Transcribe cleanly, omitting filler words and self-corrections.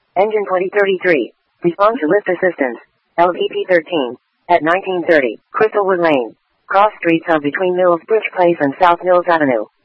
Engine 2033. Respond to lift assistance. LVP 13. At 1930, Crystalwood Lane. Cross streets of between Mills Bridge Place and South Mills Avenue.